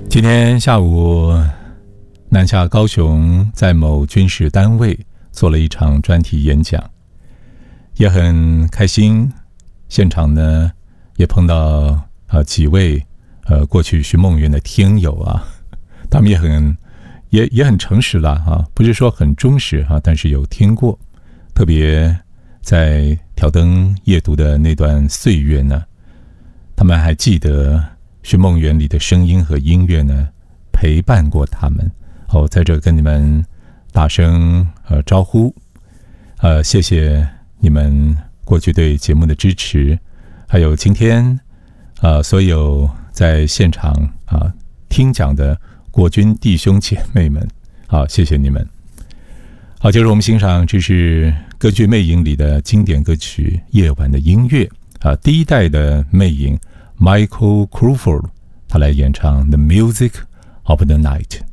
今天下午南下高雄，在某军事单位做了一场专题演讲，也很开心。现场呢也碰到几位过去寻梦园的听友啊，他们也很诚实啦啊，不是说很忠实啊，但是有听过。特别在挑灯夜读的那段岁月呢，他们还记得寻梦园里的声音和音乐呢，陪伴过他们。在这跟你们大声招呼，谢谢你们过去对节目的支持，还有今天所有在现场听讲的国军弟兄姐妹们，谢谢你们。好，接着我们欣赏，这是歌剧《魅影》里的经典歌曲《夜晚的音乐》第一代的魅影 Michael Crawford， 他来演唱 The Music of the Night。